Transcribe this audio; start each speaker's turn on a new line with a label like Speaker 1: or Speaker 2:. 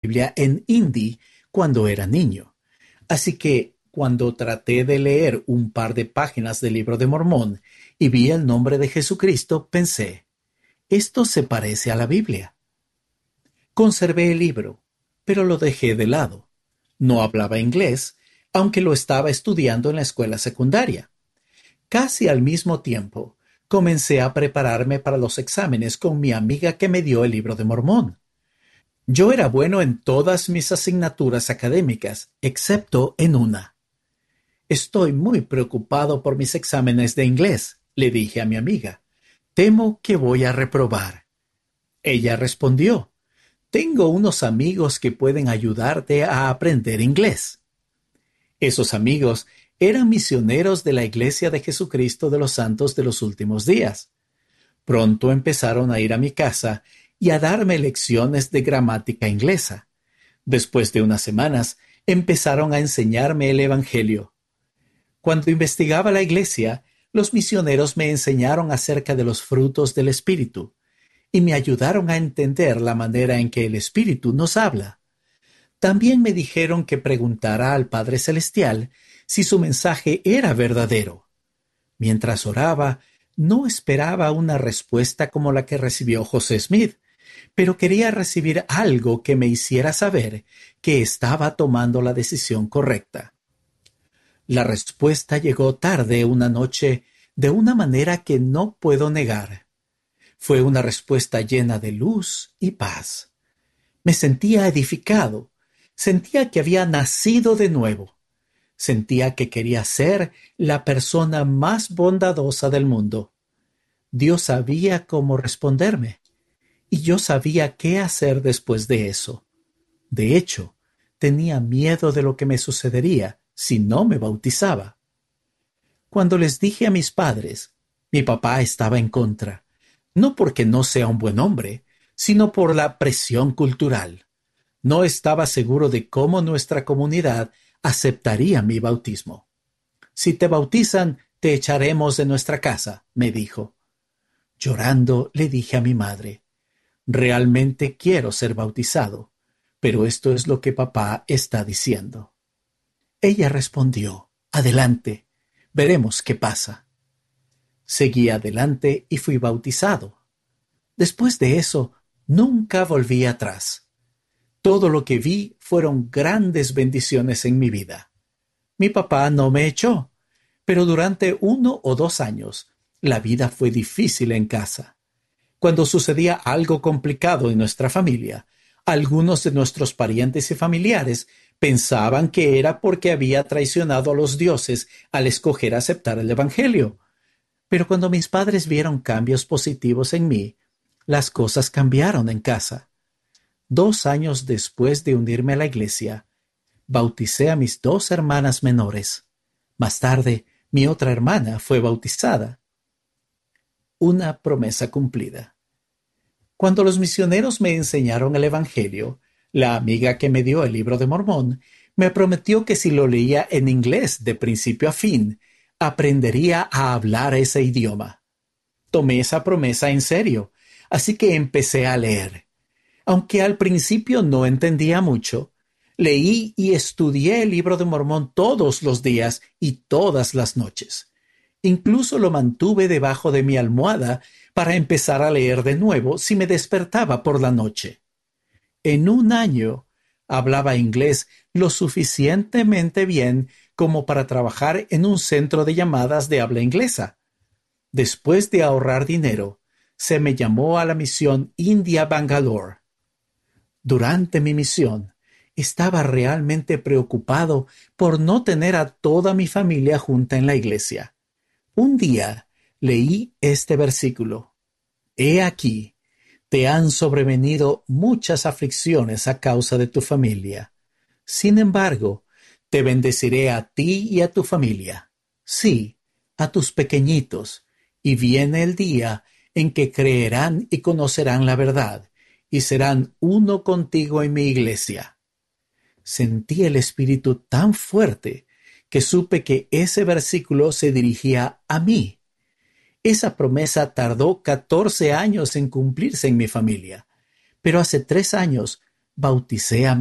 Speaker 1: Biblia en hindi cuando era niño. Así que cuando traté de leer un par de páginas del Libro de Mormón y vi el nombre de Jesucristo, pensé, esto se parece a la Biblia. Conservé el libro, pero lo dejé de lado. No hablaba inglés, aunque lo estaba estudiando en la escuela secundaria. Casi al mismo tiempo, comencé a prepararme para los exámenes con mi amiga que me dio el Libro de Mormón. Yo era bueno en todas mis asignaturas académicas, excepto en una. Estoy muy preocupado por mis exámenes de inglés, le dije a mi amiga. Temo que voy a reprobar. Ella respondió, tengo unos amigos que pueden ayudarte a aprender inglés. Esos amigos eran misioneros de la Iglesia de Jesucristo de los Santos de los Últimos Días. Pronto empezaron a ir a mi casa y a darme lecciones de gramática inglesa. Después de unas semanas, empezaron a enseñarme el Evangelio. Cuando investigaba la Iglesia, los misioneros me enseñaron acerca de los frutos del Espíritu y me ayudaron a entender la manera en que el Espíritu nos habla. También me dijeron que preguntara al Padre Celestial si su mensaje era verdadero. Mientras oraba, no esperaba una respuesta como la que recibió José Smith, pero quería recibir algo que me hiciera saber que estaba tomando la decisión correcta. La respuesta llegó tarde una noche de una manera que no puedo negar. Fue una respuesta llena de luz y paz. Me sentía edificado, sentía que había nacido de nuevo, sentía que quería ser la persona más bondadosa del mundo. Dios sabía cómo responderme, y yo sabía qué hacer después de eso. De hecho, tenía miedo de lo que me sucedería si no me bautizaba. Cuando les dije a mis padres, mi papá estaba en contra, no porque no sea un buen hombre, sino por la presión cultural. No estaba seguro de cómo nuestra comunidad aceptaría mi bautismo. Si te bautizan, te echaremos de nuestra casa, me dijo. Llorando, le dije a mi madre, realmente quiero ser bautizado, pero esto es lo que papá está diciendo. Ella respondió, adelante, veremos qué pasa. Seguí adelante y fui bautizado. Después de eso, nunca volví atrás. Todo lo que vi fueron grandes bendiciones en mi vida. Mi papá no me echó, pero durante 1 o 2 años, la vida fue difícil en casa. Cuando sucedía algo complicado en nuestra familia, algunos de nuestros parientes y familiares pensaban que era porque había traicionado a los dioses al escoger aceptar el Evangelio. Pero cuando mis padres vieron cambios positivos en mí, las cosas cambiaron en casa. 2 años después de unirme a la iglesia, bauticé a mis 2 hermanas menores. Más tarde, mi otra hermana fue bautizada. Una promesa cumplida. Cuando los misioneros me enseñaron el Evangelio, la amiga que me dio el Libro de Mormón me prometió que si lo leía en inglés de principio a fin, aprendería a hablar ese idioma. Tomé esa promesa en serio, así que empecé a leer. Aunque al principio no entendía mucho, leí y estudié el Libro de Mormón todos los días y todas las noches. Incluso lo mantuve debajo de mi almohada para empezar a leer de nuevo si me despertaba por la noche. En 1 año, hablaba inglés lo suficientemente bien como para trabajar en un centro de llamadas de habla inglesa. Después de ahorrar dinero, se me llamó a la misión India Bangalore. Durante mi misión, estaba realmente preocupado por no tener a toda mi familia junta en la iglesia. Un día leí este versículo. He aquí, te han sobrevenido muchas aflicciones a causa de tu familia. Sin embargo, te bendeciré a ti y a tu familia. Sí, a tus pequeñitos, y viene el día en que creerán y conocerán la verdad, y serán uno contigo en mi iglesia. Sentí el Espíritu tan fuerte que supe que ese versículo se dirigía a mí. Esa promesa tardó 14 años en cumplirse en mi familia, pero hace 3 años bauticé a